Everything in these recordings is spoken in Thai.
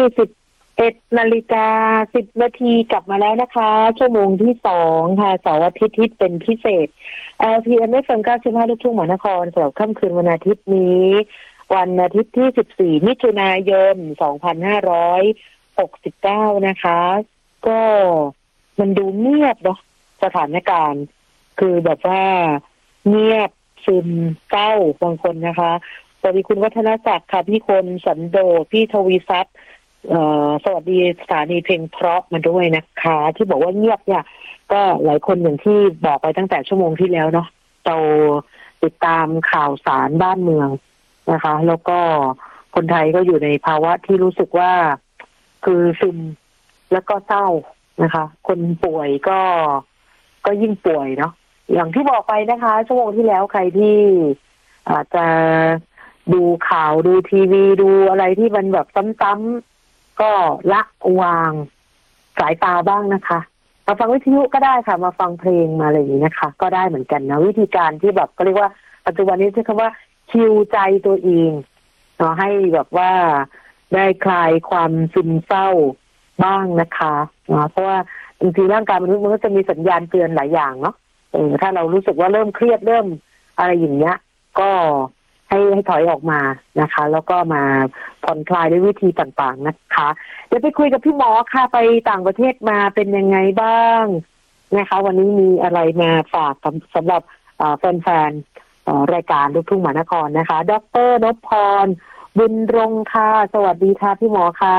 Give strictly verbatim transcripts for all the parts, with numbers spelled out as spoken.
สิบเอ็ดนาฬิกาสิบนาทีกลับมาแล้วนะคะชั่วโมงที่สองค่ะเสาร์อาทิตย์ที่เป็นพิเศษ แอล พี เอ็ม เอฟ เอ็ม เก้าสิบห้าลูกทุ่งมหานครสำหรับค่ำคืนวันอาทิตย์นี้วันอาทิตย์ที่สิบสี่มิถุนายนสองพันห้าร้อยหกสิบเก้านะคะก็มันดูเงียบเนาะสถานการณ์คือแบบว่าเงียบซึมเศร้าบางคนนะคะสวัสดีคุณวัฒนศักดิ์ค่ะพี่คนสันโดษพี่ทวีทรัพย์สวัสดีสถานีเพลงเพราะมาด้วยนะคะที่บอกว่าเงียบเนี่ยก็หลายคนอย่างที่บอกไปตั้งแต่ชั่วโมงที่แล้วเนาะเราติดตามข่าวสารบ้านเมืองนะคะแล้วก็คนไทยก็อยู่ในภาวะที่รู้สึกว่าคือซึมแล้วก็เศร้านะคะคนป่วยก็ก็ยิ่งป่วยเนาะอย่างที่บอกไปนะคะชั่วโมงที่แล้วใครที่อาจจะดูข่าวดูทีวีดูอะไรที่มันแบบซ้ำๆก็ละวางสายตาบ้างนะคะมาฟังวิทยุก็ได้ค่ะมาฟังเพลงมาอะไรอย่างนี้นะคะก็ได้เหมือนกันนะวิธีการที่แบบก็เรียกว่าปัจจุบันนี้ใช้คำว่าคิวใจตัวเองเนาะให้แบบว่าได้คลายความซึมเศร้าบ้างนะคะนะเพราะว่าบางทีร่างกายมนุษย์มันก็จะมีสัญญาณเตือนหลายอย่างเนาะเออถ้าเรารู้สึกว่าเริ่มเครียดเริ่มอะไรอย่างเงี้ยก็ให้ให้ถอยออกมานะคะแล้วก็มาผ่อนคลายด้วยวิธีต่างๆนะคะเดี๋ยวไปคุยกับพี่หมอค่ะไปต่างประเทศมาเป็นยังไงบ้างนะคะวันนี้มีอะไรมาฝากสำหรับแฟนๆรายการลูกทุ่งมหานครนะคะดร.นพพรบุญรงค์ค่ะสวัสดีค่ะพี่หมอค่ะ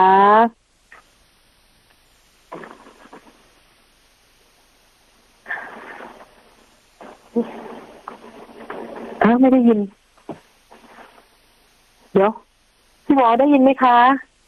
อ้าวไม่ได้ยินเดี๋ยวพี่หมอได้ยินไหมคะ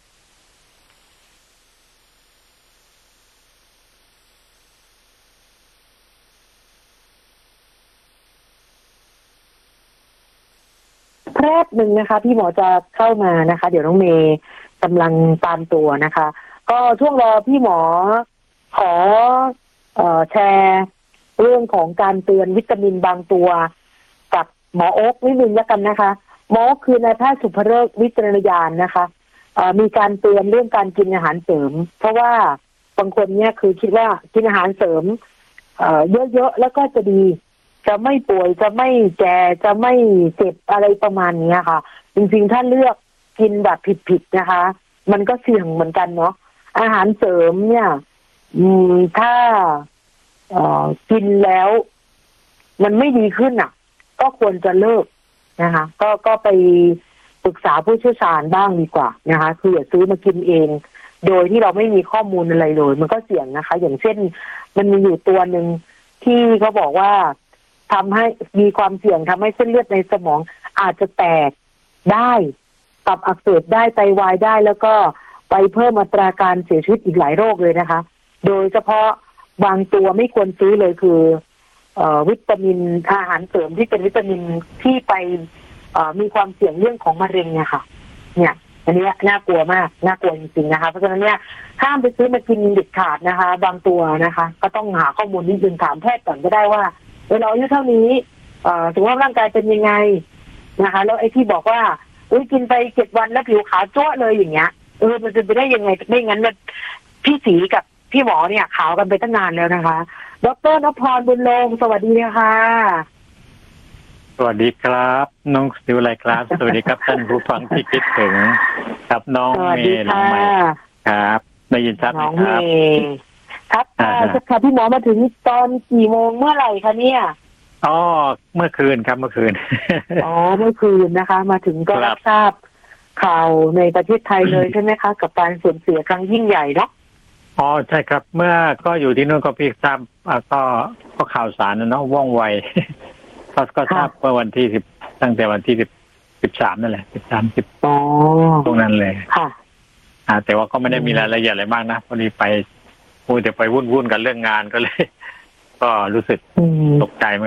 แป๊บหนึ่งนะคะพี่หมอจะเข้ามานะคะเดี๋ยวน้องเมย์กำลังตามตัวนะคะก็ช่วงรอพี่หมอขอเอ่อแชร์เรื่องของการเตือนวิตามินบางตัวกับหมอโอ๊คนิดนึงแล้วกันนะคะหมอคือนายแพทย์สุภเริกวิจารณญาณนะคะมีการเตือนเรื่องการกินอาหารเสริมเพราะว่าบางคนเนี่ยคือคิดว่ากินอาหารเสริมเยอะๆแล้วก็จะดีจะไม่ป่วยจะไม่แก่จะไม่เจ็บอะไรประมาณนี้ค่ะจริงๆถ้าเลือกกินแบบผิดๆนะคะมันก็เสี่ยงเหมือนกันเนาะอาหารเสริมเนี่ยถ้ากินแล้วมันไม่ดีขึ้นอ่ะก็ควรจะเลิกนะคะก็ก็ไปปรึกษาผู้เชี่ยวชาญบ้างดีกว่านะคะคืออย่าซื้อมากินเองโดยที่เราไม่มีข้อมูลอะไรเลยมันก็เสี่ยงนะคะอย่างเช่นมันมีอยู่ตัวหนึ่งที่เขาบอกว่าทำให้มีความเสี่ยงทำให้เส้นเลือดในสมองอาจจะแตกได้ตับอักเสบได้ไตวายได้แล้วก็ไปเพิ่มอัตราการเสียชีวิตอีกหลายโรคเลยนะคะโดยเฉพาะบางตัวไม่ควรซื้อเลยคือวิตามินอาหารเสริมที่เป็นวิตามินที่ไปมีความเสี่ยงเรื่องของมะเร็งเนี่ยค่ะเนี่ยอันนี้น่ากลัวมากน่ากลัวจริงๆนะคะเพราะฉะนั้นเนี่ยห้ามไปซื้อมากินเด็ดขาดนะคะบางตัวนะคะก็ต้องหาข้อมูลนิดนึงถามแพทย์ก่อนก็ได้ว่าเราอายุเท่านี้สุขภาพร่างกายเป็นยังไงนะคะแล้วไอ้ที่บอกว่าอุ้ยกินไปเจ็ดวันแล้วผิวขาวจ้วเลยอย่างเงี้ยเออมันจะไปได้ยังไงไม่งั้นมันพี่สีกับพี่หมอเนี่ยขาวกันไปตั้งนานแล้วนะคะดร.นพพรบุญรงค์สวัสดีค่ะสวัสดีครับน้องสิวไลครับสวัสดีครับท่านผู้ฟังที่คิดถึงครับน้องเมย์น้องใหม่ครับได้ยินชัดไหมครับน้องเมย์ครับค่ะพี่หมอมาถึงตอนกี่โมงเมื่อไหร่คะเนี่ยอ๋อเมื่อคืนครับเมื่อคืนอ๋อเมื่อคืนนะคะมาถึงก็รับทราบข่าวในประเทศไทยเลยใช่ไหมคะกับการสูญเสียครั้งยิ่งใหญ่เนาะอ๋อใช่ครับเมื่อก็อยู่ที่นู่นก็พี่ทราบก็ก็ข่าวสารนะเนาะว่องไวก็ก็ทราบเมื่อวันที่สิบตั้งแต่วันที่สิบสิบสามนั่นแหละสิบสามสิบตรงนั้นเลยค่ะอ่าแต่ว่าก็ไม่ได้มีรายละเอียดอะไรมากนะพอดีไปพูดแต่ไปวุ่นวุ่นกันเรื่องงานก็เลยก็รู้สึกตกใจ